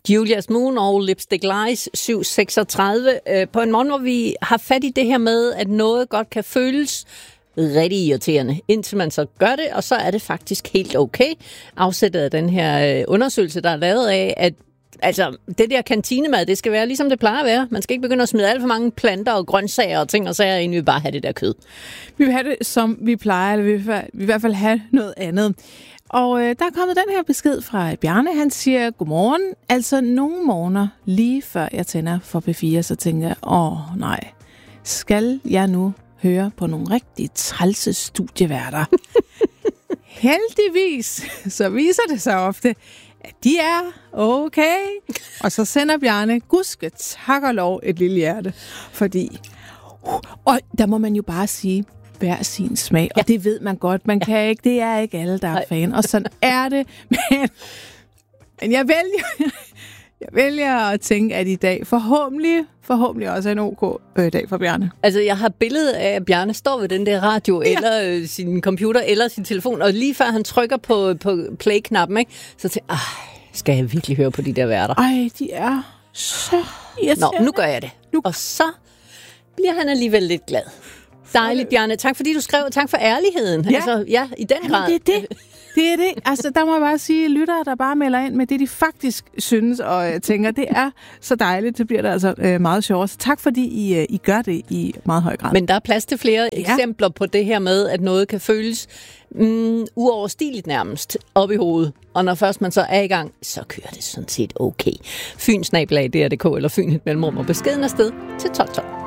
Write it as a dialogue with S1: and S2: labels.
S1: Julia's Moon og Lipstick Lies 736. På en morgen, hvor vi har fat i det her med, at noget godt kan føles rigtig irriterende, indtil man så gør det, og så er det faktisk helt okay. Afsættet af den her undersøgelse, der er lavet af, at altså, det der kantinemad, det skal være ligesom det plejer at være. Man skal ikke begynde at smide alt for mange planter og grøntsager og ting og sager, inden vi bare have det der kød.
S2: Vi vil have det, som vi plejer, eller vi vil i hvert fald have noget andet. Og der er kommet den her besked fra Bjarne. Han siger, godmorgen. Altså, nogle morgener, lige før jeg tænder for P4, så tænker jeg, nej, skal jeg nu høre på nogle rigtig trælse studieværter? Heldigvis, så viser det sig ofte, at de er okay. Og så sender Bjarne, gudske tak og lov, et lille hjerte. Fordi, og der må man jo bare sige, hver sin smag. Og det ved man godt. Man kan ikke, det er ikke alle, der er fan. Og sådan er det. Men jeg vælger at tænke, at i dag forhåbentlig også er en ok dag for Bjarne.
S1: Altså, jeg har billedet af, at Bjarne står ved den der radio, eller sin computer, eller sin telefon, og lige før han trykker på play-knappen, ikke, så tænker jeg, skal jeg virkelig høre på de der værter?
S2: Ej, de er så irriterende.
S1: Nå, nu gør jeg det. Og så bliver han alligevel lidt glad. Dejligt, Bjarne. Tak fordi du skrev. Tak for ærligheden.
S2: Ja,
S1: altså, ja, i den grad.
S2: Det er det. Altså, der må jeg bare sige, lyttere, der bare melder ind med det, de faktisk synes og tænker, det er så dejligt. Det bliver det altså meget sjovere. Så tak fordi I gør det i meget høj grad.
S1: Men der er plads til flere eksempler på det her med, at noget kan føles uoverstigeligt nærmest op i hovedet. Og når først man så er i gang, så kører det sådan set okay. Fyn@dr.dk eller Fyn et mellemrum og beskeden afsted til 1212.